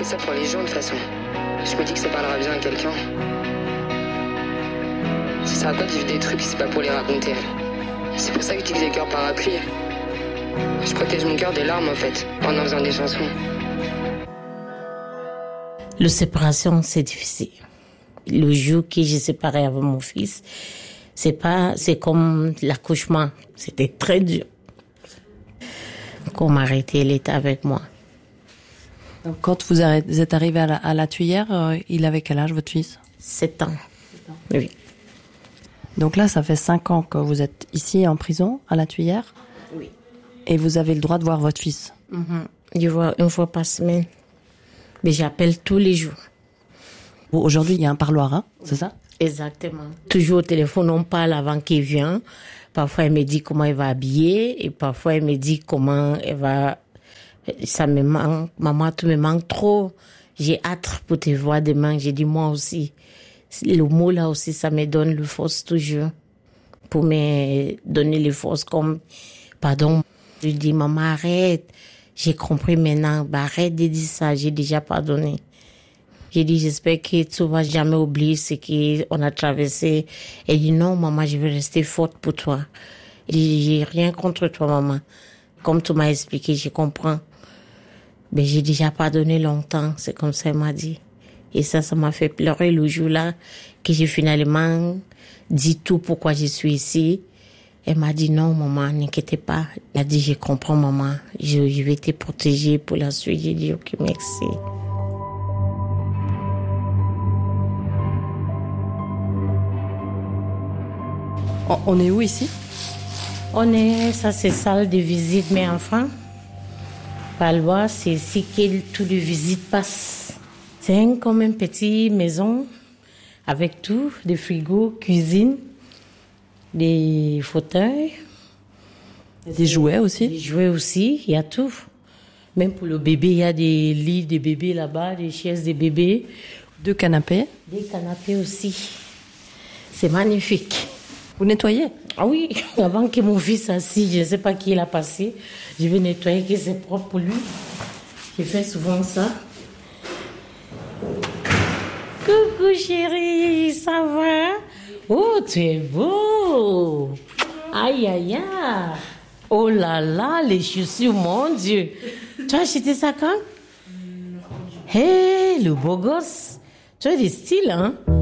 ça pour les gens de toute façon. Je me dis que ça parlera bien à quelqu'un. Ça sert à quoi de vivre des trucs si c'est pas pour les raconter? C'est pour ça que je dis que j'ai le cœur parapluie. Je protège mon cœur des larmes en fait, en faisant des chansons. La séparation, c'est difficile. Le jour que j'ai séparé avec mon fils, c'est comme l'accouchement. C'était très dur. Quand on m'a arrêté, il était avec moi. Donc, quand vous êtes arrivé à la Tuyère, il avait quel âge, votre fils? 7 ans. Oui. Donc là, ça fait 5 ans que vous êtes ici en prison, à la Tuyère. Oui. Et vous avez le droit de voir votre fils. Je vois une fois par semaine. Mais j'appelle tous les jours. Aujourd'hui, il y a un parloir, hein, c'est ça? Exactement. Toujours au téléphone, on parle avant qu'il vienne. Parfois, elle me dit comment elle va habiller. Et parfois, elle me dit comment elle va... Ça me manque. Maman, tu me manques trop. J'ai hâte pour te voir demain. J'ai dit, moi aussi. Le mot là aussi, ça me donne le force toujours. Pour me donner les forces comme, pardon. Je dis, maman, arrête. J'ai compris maintenant. Bah, arrête de dire ça. J'ai déjà pardonné. J'ai dit, j'espère que tu vas jamais oublier ce qu'on a traversé. Elle dit, non, maman, je vais rester forte pour toi. Elle dit, j'ai rien contre toi, maman. Comme tu m'as expliqué, je comprends. Mais j'ai déjà pardonné longtemps. C'est comme ça, elle m'a dit. Et ça m'a fait pleurer le jour-là que j'ai finalement dit tout pourquoi je suis ici. Elle m'a dit, non, maman, n'inquiète pas. Elle a dit, je comprends, maman. Je vais te protéger pour la suite. J'ai dit, ok, merci. On est où ici? Ça c'est salle de visite mes enfants. Palois, c'est ici que tous les visites passent. C'est comme une petite maison avec tout, des frigos, cuisine, des fauteuils. Des jouets aussi? Des jouets aussi, il y a tout. Même pour le bébé, il y a des lits de bébés là-bas, des chaises de bébés. 2 canapés? Des canapés aussi. C'est magnifique. Vous nettoyez? Ah oui, avant que mon fils assis, je ne sais pas qui l'a passé, je vais nettoyer que c'est propre pour lui. Je fais souvent ça. Coucou chérie, ça va? Oh, tu es beau! Aïe, aïe, aïe! Oh là là, les chaussures, mon Dieu! Tu as acheté ça quand? Hé, le beau gosse! Tu as des styles, hein?